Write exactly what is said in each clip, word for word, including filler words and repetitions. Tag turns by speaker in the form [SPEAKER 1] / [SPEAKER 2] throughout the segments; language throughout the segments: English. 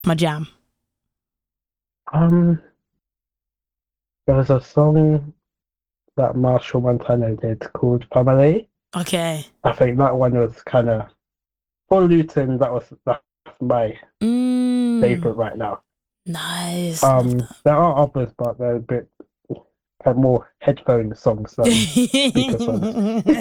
[SPEAKER 1] my jam?
[SPEAKER 2] Um, there was a song that Marshall Montano did called Family.
[SPEAKER 1] Okay.
[SPEAKER 2] I think that one was kind of for Luton. That was that's my
[SPEAKER 1] Mm,
[SPEAKER 2] favorite right now.
[SPEAKER 1] nice. Love
[SPEAKER 2] Um, there are others, but they're a bit uh, more headphone songs than speaker songs.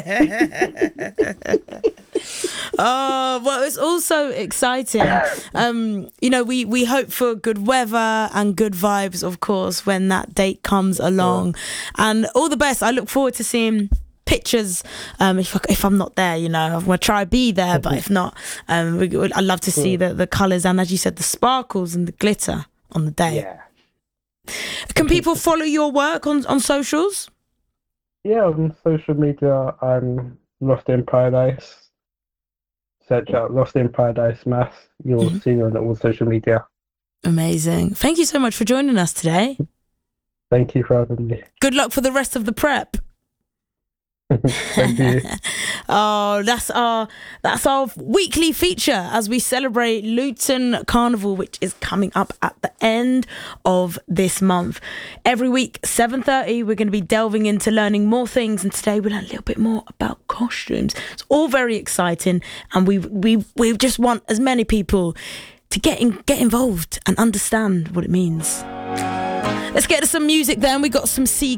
[SPEAKER 1] Oh, well, it's also exciting. Um, you know, we, we hope for good weather and good vibes, of course, when that date comes along. And all the best. I look forward to seeing pictures. Um, if, I, if I'm not there, you know, I'm going to try be there. But if not, um, we, I'd love to see the, the colours and, as you said, the sparkles and the glitter on the day.
[SPEAKER 2] Yeah.
[SPEAKER 1] Can people follow your work on, on socials?
[SPEAKER 2] Yeah, on social media, I'm Lost in Paradise. Search out Lost in Paradise Maths. You'll mm-hmm. see me on all social media.
[SPEAKER 1] Amazing. Thank you so much for joining us today.
[SPEAKER 2] Thank you for having me.
[SPEAKER 1] Good luck for the rest of the prep.
[SPEAKER 2] Thank you.
[SPEAKER 1] Oh, that's our that's our weekly feature as we celebrate Luton Carnival, which is coming up at the end of this month. Every week, seven thirty, we're going to be delving into learning more things, and today we learn a little bit more about costumes. It's all very exciting, and we we we just want as many people to get in, get involved and understand what it means. Let's get to some music then. We got some C